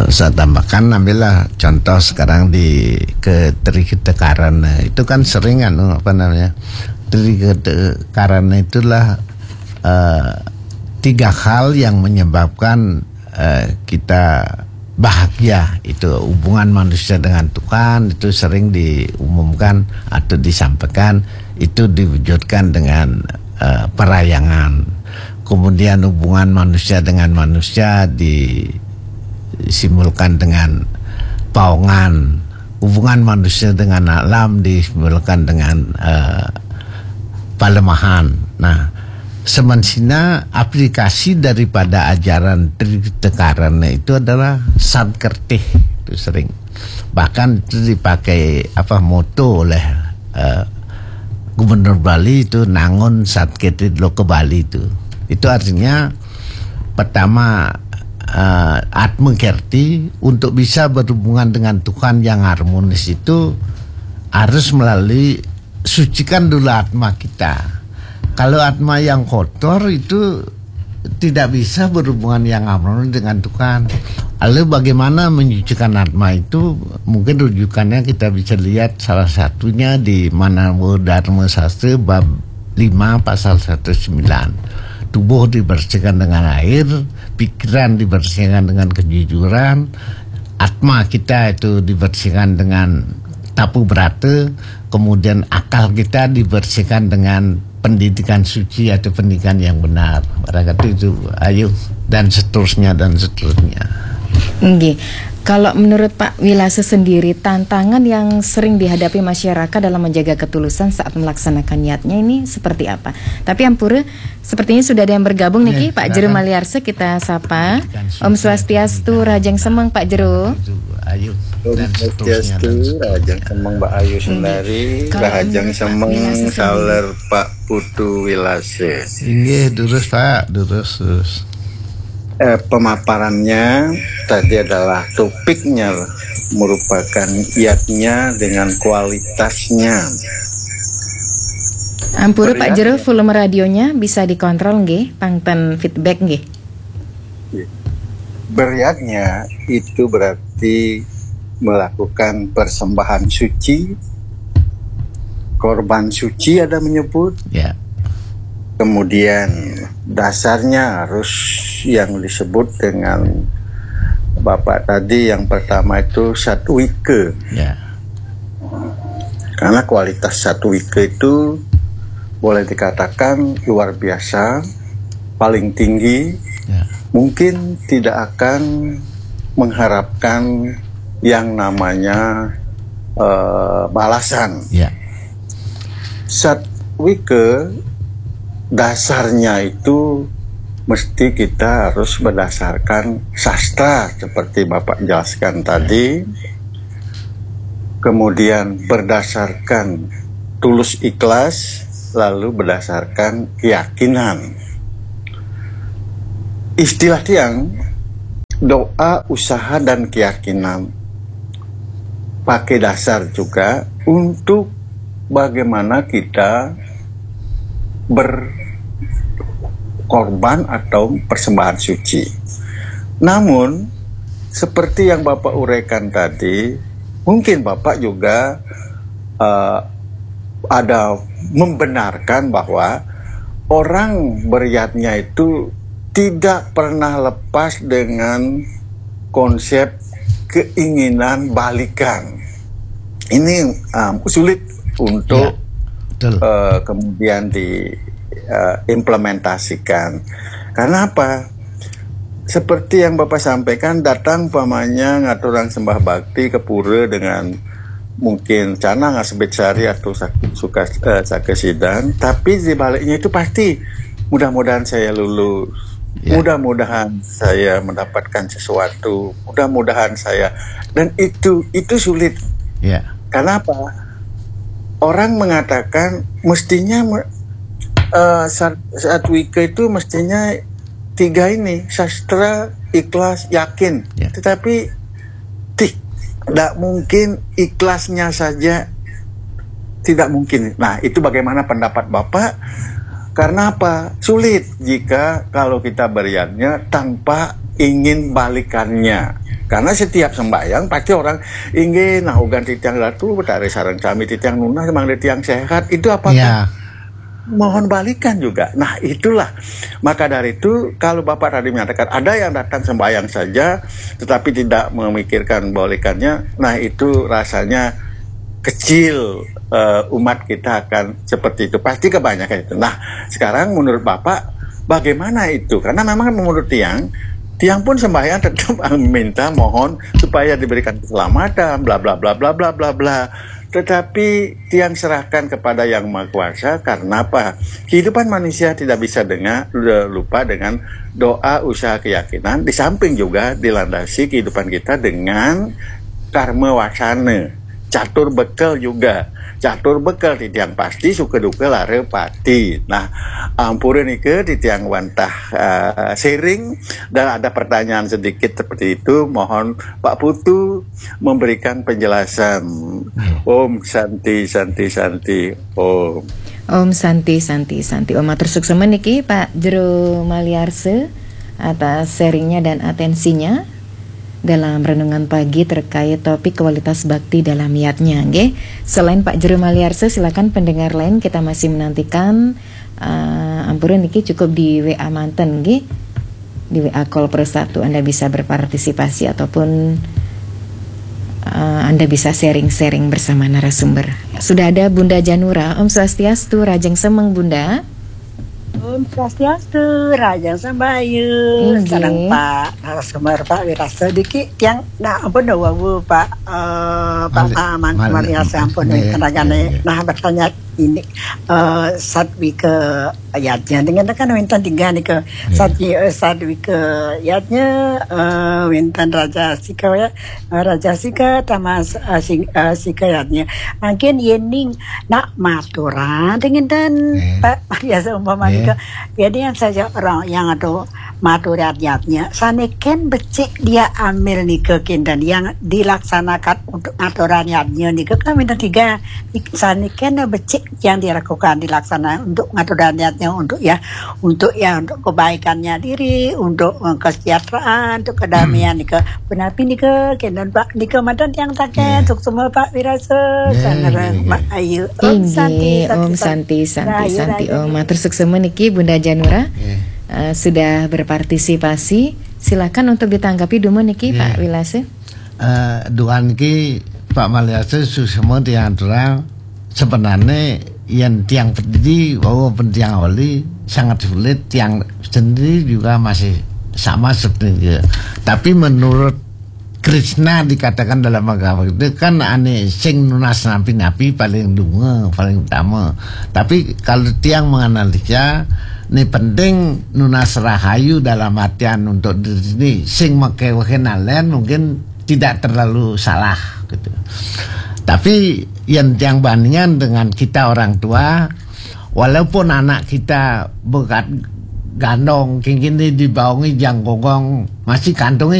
saya tambahkan, ambillah contoh sekarang di keterikaran itu kan sering terikaran itulah tiga hal yang menyebabkan kita bahagia. Itu hubungan manusia dengan Tuhan, itu sering diumumkan atau disampaikan, itu diwujudkan dengan perayangan. Kemudian hubungan manusia dengan manusia disimbolkan dengan paungan. Hubungan manusia dengan alam disimbolkan dengan palemahan. Nah, semestinya aplikasi daripada ajaran Tritekarana itu adalah Sankertih, itu sering. Bahkan itu dipakai moto oleh Gubernur Bali itu, Nangon Satketit lo ke Bali itu. Itu artinya pertama Atma Kerti, untuk bisa berhubungan dengan Tuhan yang harmonis itu harus melalui sucikan dulu atma kita. Kalau atma yang kotor itu tidak bisa berhubungan yang harmonis dengan Tuhan. Lalu bagaimana menyucikan atma itu? Mungkin rujukannya kita bisa lihat salah satunya di Manawa Dharma Sastra bab 5 pasal 19. Tubuh dibersihkan dengan air, pikiran dibersihkan dengan kejujuran, atma kita itu dibersihkan dengan tapu berata, kemudian akal kita dibersihkan dengan pendidikan suci atau pendidikan yang benar. Barangkali itu, ayo, dan seterusnya dan seterusnya. Nggih. Kalau menurut Pak Wilase sendiri, tantangan yang sering dihadapi masyarakat dalam menjaga ketulusan saat melaksanakan niatnya ini seperti apa? Tapi Ampura, sepertinya sudah ada yang bergabung nih, Pak Jero Maliarse, kita sapa. Om Swastiastu, Rajang Semeng Pak Jero. Ayu. Om Swastiastu, Rajang Semeng Mbak Ayu Sundari, Rajang Semeng Sauler Pak Putu Wilase. Inggih, durus Pak, durus. Pemaparannya tadi adalah topiknya merupakan iatnya dengan kualitasnya. Ampura Pak Jero, volume radionya bisa dikontrol nggih, pangten feedback nggih. Beriatnya itu berarti melakukan persembahan suci, korban suci ada menyebut. Ya. Kemudian dasarnya harus yang disebut dengan Bapak tadi, yang pertama itu satwike. Ya. Karena kualitas satwike itu boleh dikatakan luar biasa, paling tinggi. Ya. Mungkin tidak akan mengharapkan yang namanya balasan. Ya. Satwike dasarnya itu mesti kita harus berdasarkan sastra seperti Bapak jelaskan tadi, kemudian berdasarkan tulus ikhlas, lalu berdasarkan keyakinan. Istilah tiang doa, usaha, dan keyakinan pakai dasar juga untuk bagaimana kita berkorban atau persembahan suci. Namun seperti yang Bapak uraikan tadi, mungkin Bapak juga ada membenarkan bahwa orang beriatnya itu tidak pernah lepas dengan konsep keinginan balikan. Ini sulit untuk kemudian diimplementasikan. Karena apa? Seperti yang Bapak sampaikan, datang pamannya ngaturang sembah bakti ke pura dengan mungkin cana ngasebet sari atau suka sakesidan, tapi di baliknya itu pasti mudah-mudahan saya lulus, mudah-mudahan saya mendapatkan sesuatu, mudah-mudahan saya, dan itu sulit. Karena apa? Orang mengatakan mestinya satwika itu mestinya tiga ini, sastra, ikhlas, yakin. Tetapi tidak mungkin ikhlasnya saja, tidak mungkin. Nah, itu bagaimana pendapat Bapak? Karena apa? Sulit jika kalau kita beriatnya tanpa ingin balikannya. Karena setiap sembahyang pasti orang ingin nahugan titiang ratu dari sarang kami titiang nuna memang titiang sehat. Itu apakah mohon balikan juga? Nah itulah, maka dari itu kalau Bapak tadi menyatakan ada yang datang sembahyang saja tetapi tidak memikirkan balikannya, nah itu rasanya kecil. Umat kita akan seperti itu, pasti kebanyakan itu. Nah sekarang menurut Bapak bagaimana itu? Karena memang menurut tiang pun sembahyang tetap minta mohon supaya diberikan keselamatan, bla bla bla bla bla bla bla. Tetapi tiang serahkan kepada Yang Maha Kuasa. Karena apa? Kehidupan manusia tidak bisa lupa dengan doa, usaha, keyakinan. Di samping juga dilandasi kehidupan kita dengan karma wasana, catur bekal juga. Catur bekal titiang pasti suka duka lare pati. Nah, ampura nike titiang wantah sharing dan ada pertanyaan sedikit seperti itu. Mohon Pak Putu memberikan penjelasan. Om Santi Santi Santi Om. Om Santi Santi Santi Om matur suksema niki Pak Jero Maliarse atas sharingnya dan atensinya dalam renungan pagi terkait topik kualitas bakti dalam niatnya, nggih. Selain Pak Jero Maliarse, silakan pendengar lain kita masih menantikan ampura niki cukup di WA manten, nggih. Di WA call per 1 Anda bisa berpartisipasi ataupun Anda bisa sharing-sharing bersama narasumber. Sudah ada Bunda Janura. Om Swastiastu, Rajeng Semeng Bunda. Om Swastiastu, Rajang Sambayu. Sekarang Pak narasumber Pak Wirasa dikit yang ampun wawu Pak Aman Mariasa ampun kadang-kadang nah bertanya ini satwi ke ayatnya dengan kan wintan tiga nih ke satwi ke ayatnya wintan Raja Sika tamas Sika ayatnya mungkin yening nak maturan dengan dan Pak Mariasa umpamanya jadi yang saja orang yang ada maturiatnya saneken becik dia ambil nih ke kindan yang dilaksanakan untuk aturannya nih ke kami tiga saneken becik yang dilakukan dilaksanakan untuk aturannya untuk untuk kebaikannya diri untuk kesejahteraan untuk kedamaian nih ke penapi nih ke kindan Pak nih ke mantan yang taken untuk semua Pak Wirasa sangat Mak Ayu Om Santi Om matur suksema niki Bunda Janura sudah berpartisipasi. Silakan untuk ditanggapi dulu niki Pak Wilase. Duan ki Pak Maliase semua diantara sebenarnya yang tiang pendiri bahwa tiang awali sangat sulit, tiang sendiri juga masih sama seperti itu. Tapi menurut Krishna dikatakan dalam agama itu kan ane sing nunas napi paling dunga paling utama. Tapi kalau tiang menganalisa ini penting nunas rahayu dalam artian untuk diri ini sing make wakenalen mungkin tidak terlalu salah gitu. Tapi yang bandingan dengan kita orang tua, walaupun anak kita bekat gandong kini dibaungi jangkogong masih kantongnya